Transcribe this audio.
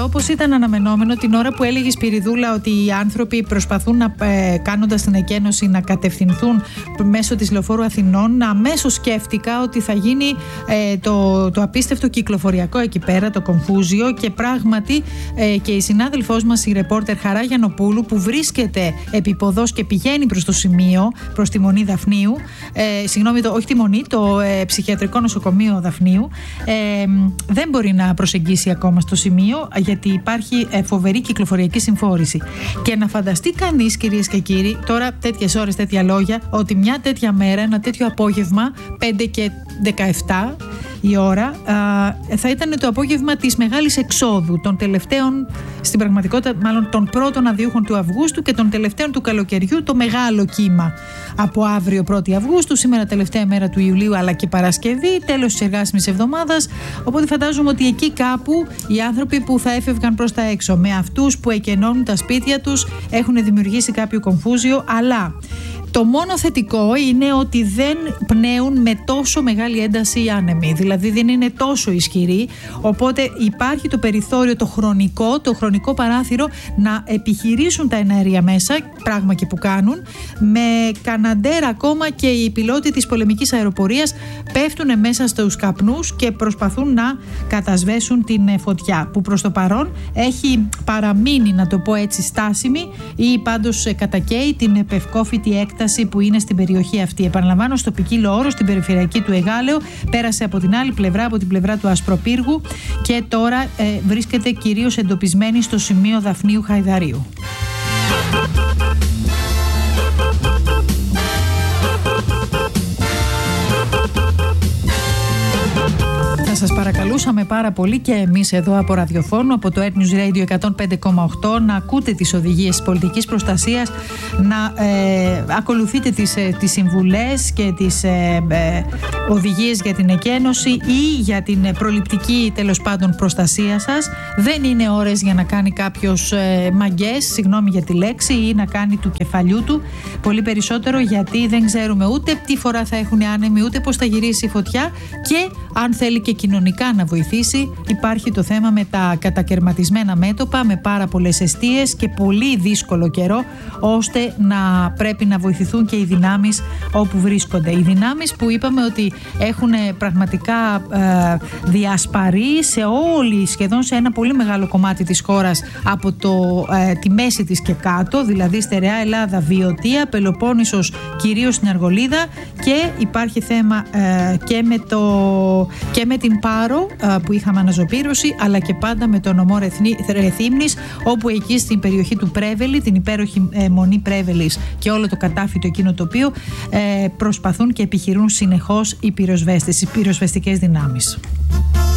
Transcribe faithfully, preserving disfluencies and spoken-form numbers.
όπως ήταν αναμενόμενο, την ώρα που έλεγε η Σπυριδούλα ότι οι άνθρωποι προσπαθούν να, ε, κάνοντας την εκένωση, να κατευθυνθούν μέσω της Λεωφόρου Αθηνών, αμέσως σκέφτηκα ότι θα γίνει ε, το, το απίστευτο κυκλοφοριακό εκεί πέρα, το κομφούζιο, και πράγματι ε, και η συνάδελφός μας, η ρεπόρτερ Χαρά Γιαννοπούλου, που βρίσκεται επί ποδός και πηγαίνει προς το σημείο, προς τη Μονή Δαφνίου, ε, συγγνώμη, το, όχι τη Μονή, το ε, ψυχιατρικό νοσοκομείο Δαφνίου, ε, δεν μπορεί να προσεγγίσει ακόμα στο σημείο, γιατί υπάρχει ε, φοβερή κυκλοφοριακή συμφόρηση. Και να φανταστεί κανείς, κυρίες και κύριοι, τώρα τέτοιες ώρες, τέτοια λόγια, ότι μια τέτοια μέρα, ένα τέτοιο απόγευμα, πέντε και δεκαεπτά η ώρα, α, θα ήταν το απόγευμα της μεγάλης εξόδου των τελευταίων, στην πραγματικότητα μάλλον των πρώτων αδιούχων του Αυγούστου και των τελευταίων του καλοκαιριού, το μεγάλο κύμα από αύριο πρώτη Αυγούστου, σήμερα τελευταία μέρα του Ιουλίου, αλλά και Παρασκευή, τέλος της εργάσιμης εβδομάδας. Οπότε φαντάζομαι ότι εκεί κάπου οι άνθρωποι που θα έφευγαν προς τα έξω, με αυτούς που εκενώνουν τα σπίτια τους, έχουν δημιουργήσει κάποιο κομφούζιο, αλλά το μόνο θετικό είναι ότι δεν πνέουν με τόσο μεγάλη ένταση οι άνεμοι, δηλαδή δεν είναι τόσο ισχυροί, οπότε υπάρχει το περιθώριο, το χρονικό, το χρονικό παράθυρο να επιχειρήσουν τα εναέρια μέσα, πράγμα και που κάνουν, με καναντέρ ακόμα και οι πιλότοι της πολεμικής αεροπορίας πέφτουν μέσα στους καπνούς και προσπαθούν να κατασβέσουν την φωτιά, που προς το παρόν έχει παραμείνει, να το πω έτσι, στάσιμη ή πάντως κατακαίει την επευκόφητη έκταση που είναι στην περιοχή αυτή. Επαναλαμβάνω, στο ποικίλο όρο, στην περιφερειακή του Εγάλεο, πέρασε από την άλλη πλευρά, από την πλευρά του Ασπροπύργου, και τώρα ε, βρίσκεται κυρίως εντοπισμένη στο σημείο Δαφνίου Χαϊδαρίου. Θα σας παρακαλούσαμε πάρα πολύ και εμείς εδώ από ραδιοφώνου, από το Air News Radio εκατόν πέντε κόμμα οκτώ, να ακούτε τις οδηγίες της πολιτικής προστασίας, να ε, ακολουθείτε τις, ε, τις συμβουλές και τις ε, ε, οδηγίες για την εκένωση ή για την προληπτική, τέλος πάντων, προστασία σας. Δεν είναι ώρες για να κάνει κάποιος ε, μαγκές, συγγνώμη για τη λέξη, ή να κάνει του κεφαλιού του. Πολύ περισσότερο, γιατί δεν ξέρουμε ούτε τι φορά θα έχουν άνεμοι, ούτε πώς θα γυρίσει η φωτιά, και αν θέλει και κοινωνικά να βοηθήσει, υπάρχει το θέμα με τα κατακαιρματισμένα μέτωπα, με πάρα πολλές εστίες και πολύ δύσκολο καιρό, ώστε να πρέπει να βοηθηθούν και οι δυνάμεις όπου βρίσκονται. Οι δυνάμεις που είπαμε ότι έχουν πραγματικά ε, διασπαρεί σε όλη, σχεδόν σε ένα πολύ μεγάλο κομμάτι της χώρας, από το, ε, τη μέση της και κάτω, δηλαδή στερεά Ελλάδα, Βιωτία, Πελοπόννησος, κυρίως στην Αργολίδα, και υπάρχει θέμα ε, και, με το, και με την Πάρο ε, που είχαμε αναζωπήρωση, αλλά και πάντα με το νομό Ρεθύμνης, όπου εκεί στην περιοχή του Πρέβελη, την υπέροχη ε, Μονή Πρέβελης και όλο το κατάφυτο εκείνο το οποίο ε, προσπαθούν και επιχειρούν συνεχώς οι πυροσβέστες, οι πυροσβεστικές δυνάμεις.